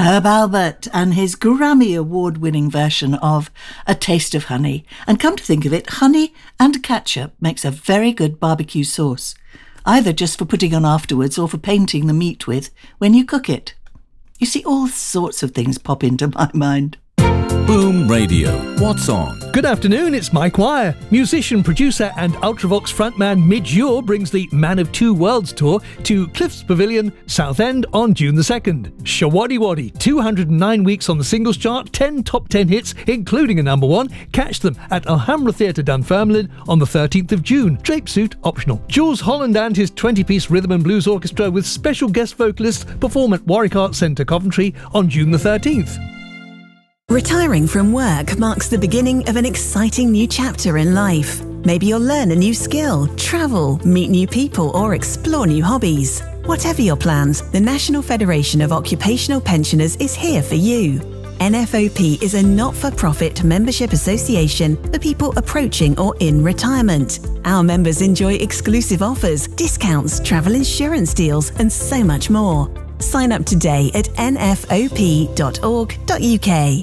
Herb Albert and his Grammy Award-winning version of A Taste of Honey. And come to think of it, honey and ketchup makes a very good barbecue sauce, either just for putting on afterwards or for painting the meat with when you cook it. You see, all sorts of things pop into my mind. Boom Radio. What's on? Good afternoon, it's Mike Wire. Musician, producer and Ultravox frontman Midge Ure brings the Man of Two Worlds tour to Cliffs Pavilion, Southend on June the 2nd. Shawaddy Waddy, 209 weeks on the singles chart, 10 top 10 hits, including a number one. Catch them at Alhambra Theatre Dunfermline on the 13th of June. Drape suit optional. Jules Holland and his 20-piece rhythm and blues orchestra with special guest vocalists perform at Warwick Arts Centre, Coventry on June the 13th. Retiring from work marks the beginning of an exciting new chapter in life. Maybe you'll learn a new skill, travel, meet new people, or explore new hobbies. Whatever your plans, the National Federation of Occupational Pensioners is here for you. NFOP is a not-for-profit membership association for people approaching or in retirement. Our members enjoy exclusive offers, discounts, travel insurance deals, and so much more. Sign up today at nfop.org.uk.